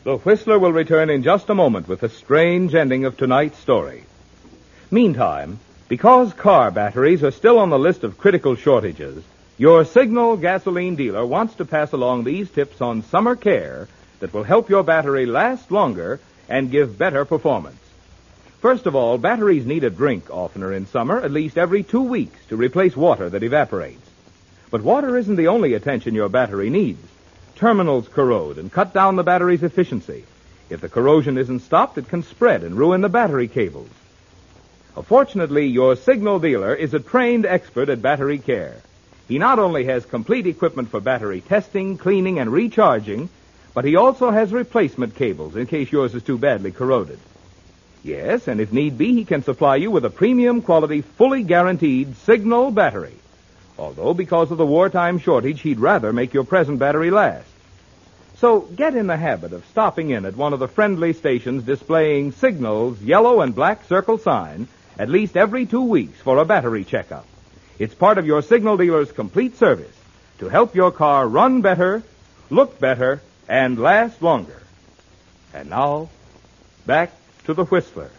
The Whistler will return in just a moment with the strange ending of tonight's story. Meantime, because car batteries are still on the list of critical shortages, your Signal gasoline dealer wants to pass along these tips on summer care that will help your battery last longer and give better performance. First of all, batteries need a drink oftener in summer, at least every 2 weeks, to replace water that evaporates. But water isn't the only attention your battery needs. Terminals corrode and cut down the battery's efficiency. If the corrosion isn't stopped, it can spread and ruin the battery cables. Fortunately, your Signal dealer is a trained expert at battery care. He not only has complete equipment for battery testing, cleaning, and recharging, but he also has replacement cables in case yours is too badly corroded. Yes, and if need be, he can supply you with a premium quality, fully guaranteed Signal battery. Although, because of the wartime shortage, he'd rather make your present battery last. So get in the habit of stopping in at one of the friendly stations displaying Signal's yellow and black circle sign at least every 2 weeks for a battery checkup. It's part of your Signal dealer's complete service to help your car run better, look better, and last longer. And now, back to the Whistler.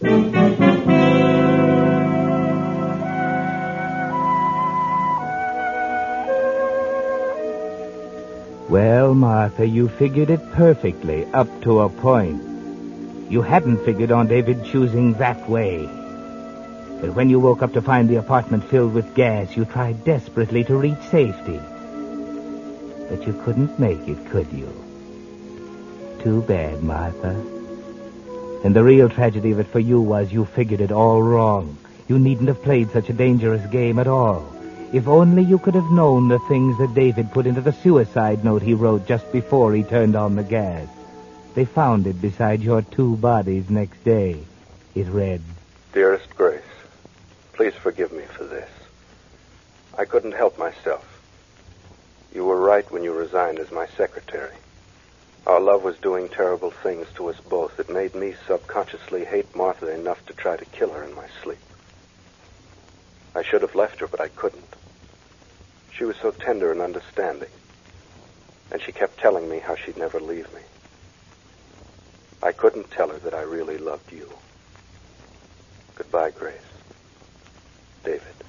Well, Martha, you figured it perfectly, up to a point. You hadn't figured on David choosing that way. But when you woke up to find the apartment filled with gas, you tried desperately to reach safety. But you couldn't make it, could you? Too bad, Martha. And the real tragedy of it for you was you figured it all wrong. You needn't have played such a dangerous game at all. If only you could have known the things that David put into the suicide note he wrote just before he turned on the gas. They found it beside your 2 bodies next day. It read, "Dearest Grace, please forgive me for this. I couldn't help myself. You were right when you resigned as my secretary. Our love was doing terrible things to us both. It made me subconsciously hate Martha enough to try to kill her in my sleep. I should have left her, but I couldn't. She was so tender and understanding, and she kept telling me how she'd never leave me. I couldn't tell her that I really loved you. Goodbye, Grace. David."